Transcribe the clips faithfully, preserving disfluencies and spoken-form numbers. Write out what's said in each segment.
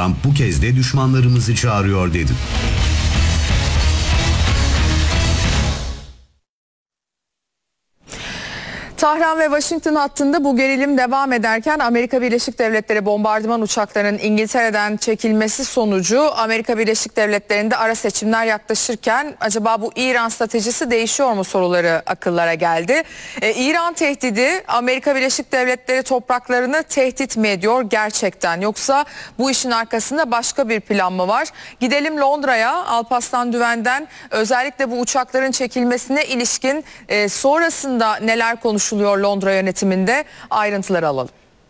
Trump bu kez de düşmanlarımızı çağırıyor dedi. Tahran ve Washington hattında bu gerilim devam ederken Amerika Birleşik Devletleri bombardıman uçaklarının İngiltere'den çekilmesi sonucu Amerika Birleşik Devletleri'nde ara seçimler yaklaşırken acaba bu İran stratejisi değişiyor mu soruları akıllara geldi. Ee, İran tehdidi Amerika Birleşik Devletleri topraklarını tehdit mi ediyor gerçekten, yoksa bu işin arkasında başka bir plan mı var? Gidelim Londra'ya. Alparslan Düven'den özellikle bu uçakların çekilmesine ilişkin e, sonrasında neler konuşuluyor Londra yönetiminde, ayrıntıları alalım.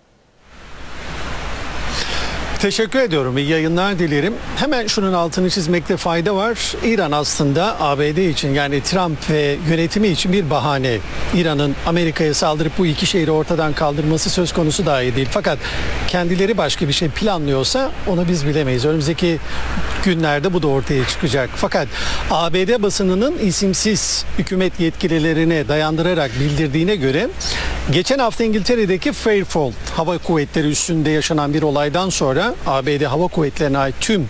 Teşekkür ediyorum. İyi yayınlar dilerim. Hemen şunun altını çizmekte fayda var. İran aslında A B D için, yani Trump ve yönetimi için bir bahane. İran'ın Amerika'ya saldırıp bu iki şehri ortadan kaldırması söz konusu dahi değil. Fakat kendileri başka bir şey planlıyorsa onu biz bilemeyiz. Önümüzdeki günlerde bu da ortaya çıkacak. Fakat A B D basınının isimsiz hükümet yetkililerine dayandırarak bildirdiğine göre geçen hafta İngiltere'deki Fairfield Hava Kuvvetleri üssünde yaşanan bir olaydan sonra A B D Hava Kuvvetleri'ne ait tüm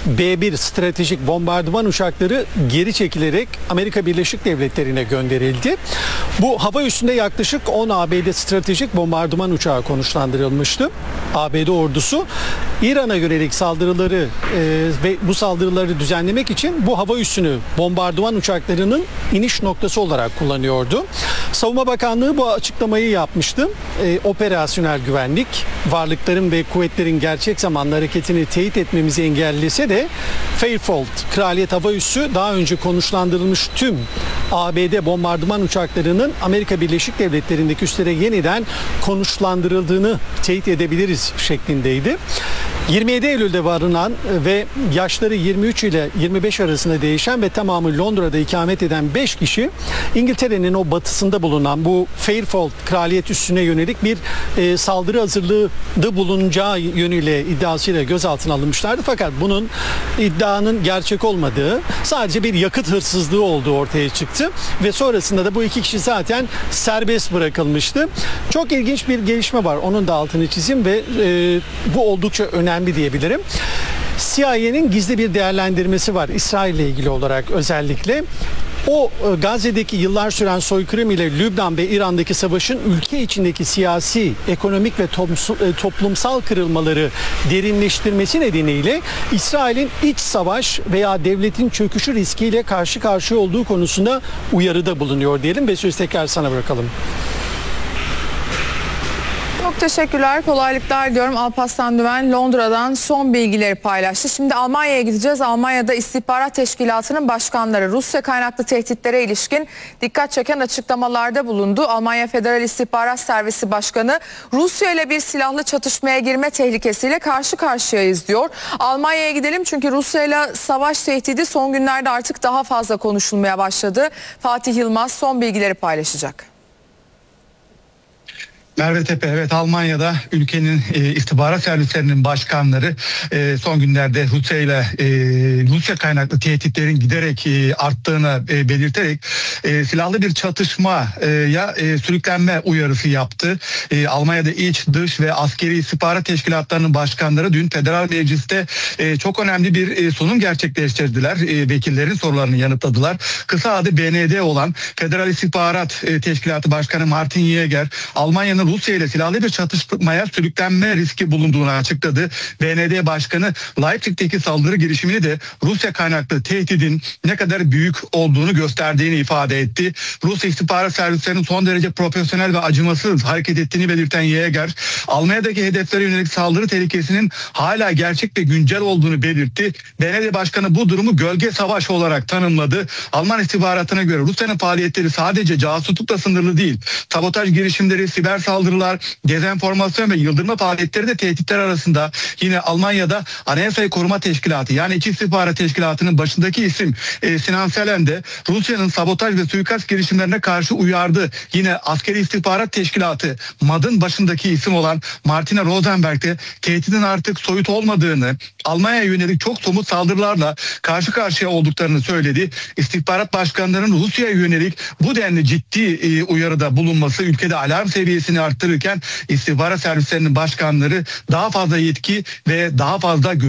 B bir stratejik bombardıman uçakları geri çekilerek Amerika Birleşik Devletleri'ne gönderildi. Bu hava üssünde yaklaşık on A B D stratejik bombardıman uçağı konuşlandırılmıştı. A B D ordusu İran'a yönelik saldırıları e, ve bu saldırıları düzenlemek için bu hava üssünü bombardıman uçaklarının iniş noktası olarak kullanıyordu. Savunma Bakanlığı bu açıklamayı yapmıştı. E, operasyonel güvenlik, varlıkların ve kuvvetlerin gerçek zamanlı hareketini teyit etmemizi engellese de Fairfield Kraliyet Hava Üssü daha önce konuşlandırılmış tüm A B D bombardıman uçaklarının Amerika Birleşik Devletleri'ndeki üslere yeniden konuşlandırıldığını teyit edebiliriz şeklindeydi. yirmi yedi Eylül'de varılan ve yaşları yirmi üç ile yirmi beş arasında değişen ve tamamı Londra'da ikamet eden beş kişi İngiltere'nin o batısında bulunan bu Fairfield Kraliyet Üssü'ne yönelik bir e, saldırı hazırlığı da bulunacağı yönüyle iddiasıyla gözaltına alınmışlardı. Fakat bunun iddianın gerçek olmadığı, sadece bir yakıt hırsızlığı olduğu ortaya çıktı ve sonrasında da bu iki kişi zaten serbest bırakılmıştı. Çok ilginç bir gelişme var. Onun da altını çizeyim ve e, bu oldukça önemli diyebilirim. C I A'nin gizli bir değerlendirmesi var İsrail ile ilgili olarak özellikle. O Gazze'deki yıllar süren soykırım ile Lübnan ve İran'daki savaşın ülke içindeki siyasi, ekonomik ve toplumsal kırılmaları derinleştirmesi nedeniyle İsrail'in iç savaş veya devletin çöküşü riskiyle karşı karşıya olduğu konusunda uyarıda bulunuyor diyelim ve sözü tekrar sana bırakalım. Çok teşekkürler, kolaylıklar diyorum. Alparslan Düven Londra'dan son bilgileri paylaştı. Şimdi Almanya'ya gideceğiz. Almanya'da istihbarat teşkilatının başkanları Rusya kaynaklı tehditlere ilişkin dikkat çeken açıklamalarda bulundu. Almanya Federal İstihbarat Servisi Başkanı, Rusya ile bir silahlı çatışmaya girme tehlikesiyle karşı karşıyayız diyor. Almanya'ya gidelim çünkü Rusya ile savaş tehdidi son günlerde artık daha fazla konuşulmaya başladı. Fatih Yılmaz son bilgileri paylaşacak. Merve Tepe, evet, Almanya'da ülkenin e, istihbarat servislerinin başkanları e, son günlerde Rusya ile e, Rusya kaynaklı tehditlerin giderek e, arttığını e, belirterek e, silahlı bir çatışmaya e, sürüklenme uyarısı yaptı. E, Almanya'da iç, dış ve askeri istihbarat teşkilatlarının başkanları dün Federal Meclis'te e, çok önemli bir e, sunum gerçekleştirdiler. E, vekillerin sorularını yanıtladılar. Kısa adı B N D olan Federal İstihbarat e, Teşkilatı Başkanı Martin Jäger, Almanya'nın Rusya ile silahlı bir çatışmaya sürüklenme riski bulunduğunu açıkladı. B N D Başkanı Leipzig'teki saldırı girişimini de Rusya kaynaklı tehdidin ne kadar büyük olduğunu gösterdiğini ifade etti. Rusya istihbarat servislerinin son derece profesyonel ve acımasız hareket ettiğini belirten Jäger, Almanya'daki hedeflere yönelik saldırı tehlikesinin hala gerçek ve güncel olduğunu belirtti. B N D Başkanı bu durumu gölge savaş olarak tanımladı. Alman istihbaratına göre Rusya'nın faaliyetleri sadece casuslukla sınırlı değil. Sabotaj girişimleri, siber saldırılar, dezenformasyon ve yıldırma faaliyetleri de tehditler arasında. Yine Almanya'da Anayasayı Koruma Teşkilatı, yani İç İstihbarat Teşkilatı'nın başındaki isim e, Sinan Selen de Rusya'nın sabotaj ve suikast girişimlerine karşı uyardı. Yine Askeri İstihbarat Teşkilatı M A D'ın başındaki isim olan Martina Rosenberg de tehdidin artık soyut olmadığını, Almanya'ya yönelik çok somut saldırılarla karşı karşıya olduklarını söyledi. İstihbarat başkanlarının Rusya'ya yönelik bu denli ciddi e, uyarıda bulunması ülkede alarm seviyesini arttırırken istihbarat servislerinin başkanları daha fazla yetki ve daha fazla